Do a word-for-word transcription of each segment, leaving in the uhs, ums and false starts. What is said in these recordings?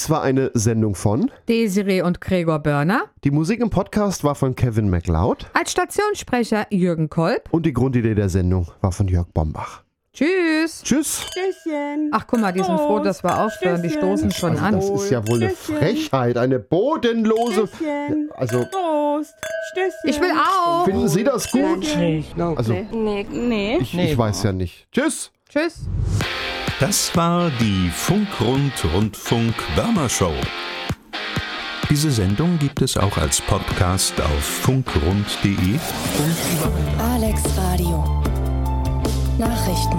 Dies war eine Sendung von Desiree und Gregor Börner. Die Musik im Podcast war von Kevin MacLeod. Als Stationssprecher Jürgen Kolb. Und die Grundidee der Sendung war von Jörg Bombach. Tschüss. Tschüss. Stößchen. Ach, guck mal, die sind froh, dass wir aufhören. Die stoßen schon Also an. das ist ja wohl eine Frechheit, eine bodenlose... Stößchen. Also, Prost. Stößchen. Ich will auch. finden Sie das gut? Also, Nee, nee. ich, ich weiß ja nicht. Tschüss. Tschüss. Das war die Funkrund-Rundfunk-Börner-Show. Diese Sendung gibt es auch als Podcast auf funkrund punkt de und überall. Alex Radio. Nachrichten.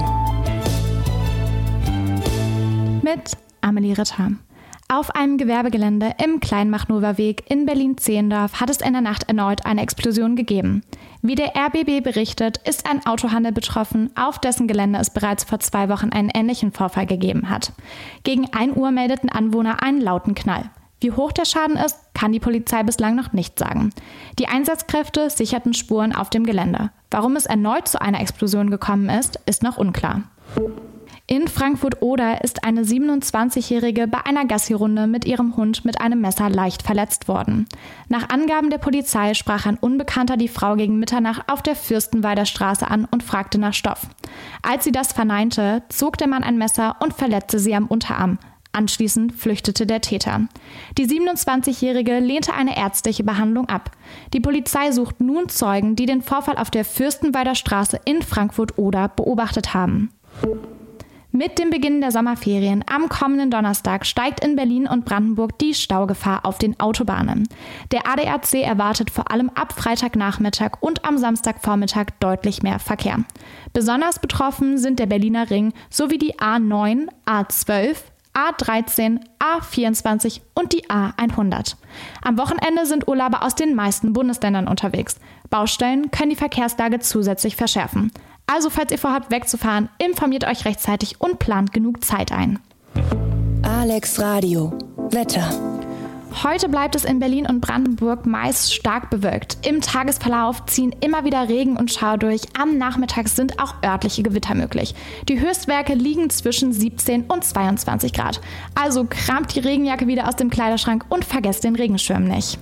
Mit Amelie Ritter. Auf einem Gewerbegelände im Kleinmachnower-Weg in Berlin-Zehlendorf hat es in der Nacht erneut eine Explosion gegeben. Wie der R B B berichtet, ist ein Autohandel betroffen, auf dessen Gelände es bereits vor zwei Wochen einen ähnlichen Vorfall gegeben hat. Gegen ein Uhr meldeten Anwohner einen lauten Knall. Wie hoch der Schaden ist, kann die Polizei bislang noch nicht sagen. Die Einsatzkräfte sicherten Spuren auf dem Gelände. Warum es erneut zu einer Explosion gekommen ist, ist noch unklar. In Frankfurt-Oder ist eine siebenundzwanzigjährige bei einer Gassi-Runde mit ihrem Hund mit einem Messer leicht verletzt worden. Nach Angaben der Polizei sprach ein Unbekannter die Frau gegen Mitternacht auf der Fürstenwalder Straße an und fragte nach Stoff. Als sie das verneinte, zog der Mann ein Messer und verletzte sie am Unterarm. Anschließend flüchtete der Täter. Die siebenundzwanzigjährige lehnte eine ärztliche Behandlung ab. Die Polizei sucht nun Zeugen, die den Vorfall auf der Fürstenwalder Straße in Frankfurt-Oder beobachtet haben. Mit dem Beginn der Sommerferien am kommenden Donnerstag steigt in Berlin und Brandenburg die Staugefahr auf den Autobahnen. Der A D A C erwartet vor allem ab Freitagnachmittag und am Samstagvormittag deutlich mehr Verkehr. Besonders betroffen sind der Berliner Ring sowie die A neun, A zwölf, A dreizehn, A vierundzwanzig und die A hundert. Am Wochenende sind Urlauber aus den meisten Bundesländern unterwegs. Baustellen können die Verkehrslage zusätzlich verschärfen. Also falls ihr vorhabt wegzufahren, informiert euch rechtzeitig und plant genug Zeit ein. Alex Radio. Wetter. Heute bleibt es in Berlin und Brandenburg meist stark bewölkt. Im Tagesverlauf ziehen immer wieder Regen und Schauer durch. Am Nachmittag sind auch örtliche Gewitter möglich. Die Höchstwerte liegen zwischen siebzehn und zweiundzwanzig Grad. Also kramt die Regenjacke wieder aus dem Kleiderschrank und vergesst den Regenschirm nicht.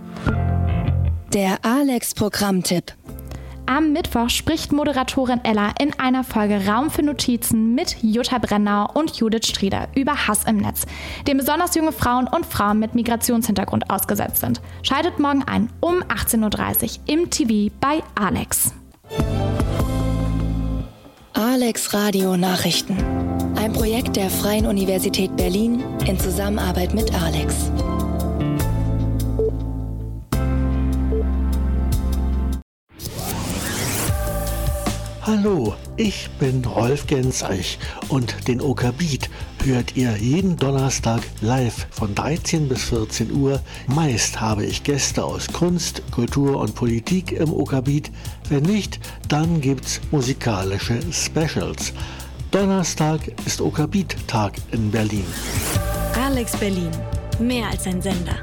Der Alex-Programmtipp. Am Mittwoch spricht Moderatorin Ella in einer Folge Raum für Notizen mit Jutta Brennauer und Judith Strieder über Hass im Netz, dem besonders junge Frauen und Frauen mit Migrationshintergrund ausgesetzt sind. Schaltet morgen ein um achtzehn Uhr dreißig im T V bei Alex. Alex Radio Nachrichten. Ein Projekt der Freien Universität Berlin in Zusammenarbeit mit Alex. Hallo, ich bin Rolf Genzeich und den Oka-Beat hört ihr jeden Donnerstag live von dreizehn bis vierzehn Uhr. Meist habe ich Gäste aus Kunst, Kultur und Politik im Oka-Beat. Wenn nicht, dann gibt's musikalische Specials. Donnerstag ist Oka-Beat-Tag in Berlin. Alex Berlin. Mehr als ein Sender.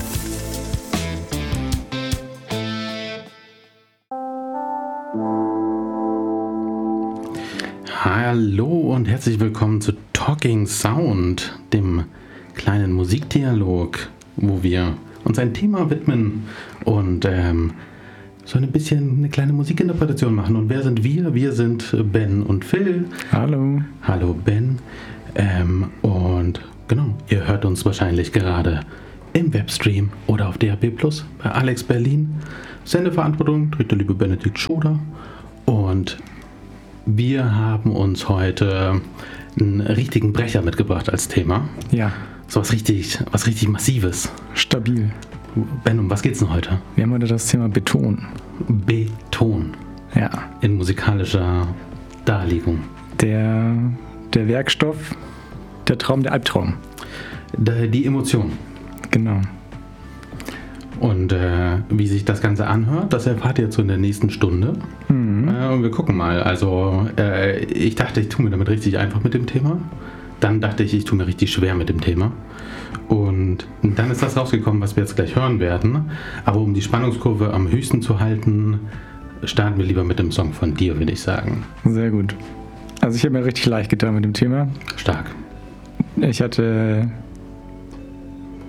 Hallo und herzlich willkommen zu Talking Sound, dem kleinen Musikdialog, wo wir uns ein Thema widmen und ähm, so ein bisschen eine kleine Musikinterpretation machen. Und wer sind wir? Wir sind Ben und Phil. Hallo. Hallo Ben. Ähm, und genau, ihr hört uns wahrscheinlich gerade im Webstream oder auf D A B plus bei Alex Berlin. Sendeverantwortung trägt der liebe Benedikt Schoder und wir haben uns heute einen richtigen Brecher mitgebracht als Thema. Ja. So was richtig, was richtig Massives. Stabil. Ben, um was geht's denn heute? Wir haben heute das Thema Beton. Beton. Ja. In musikalischer Darlegung. Der, der Werkstoff, der Traum, der Albtraum. Der, die Emotion. Genau. Und äh, wie sich das Ganze anhört, das erfahrt ihr jetzt so in der nächsten Stunde. Mhm. Äh, und wir gucken mal. Also äh, ich dachte, ich tue mir damit richtig einfach mit dem Thema. Dann dachte ich, ich tue mir richtig schwer mit dem Thema. Und dann ist das rausgekommen, was wir jetzt gleich hören werden. Aber um die Spannungskurve am höchsten zu halten, starten wir lieber mit dem Song von dir, würde ich sagen. Sehr gut. Also ich habe mir richtig leicht getan mit dem Thema. Stark. Ich hatte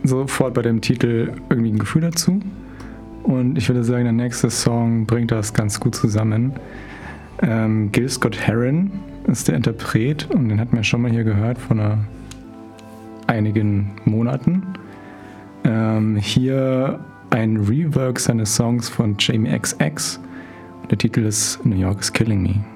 sofort bei dem Titel irgendwie ein Gefühl dazu. Und ich würde sagen, der nächste Song bringt das ganz gut zusammen. Ähm, Gil Scott-Heron ist der Interpret und den hatten wir schon mal hier gehört vor einer, einigen Monaten. Ähm, hier ein Rework seines Songs von Jamie X X. Der Titel ist New York is Killing Me.